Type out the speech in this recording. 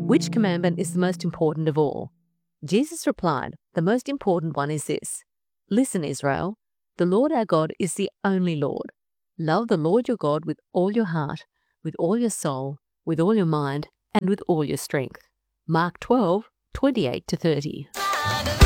Which commandment is the most important of all? Jesus replied, the most important one is this. Listen, Israel, the Lord our God is the only Lord. Love the Lord your God with all your heart, with all your soul, with all your mind, and with all your strength. Mark 12:28-30.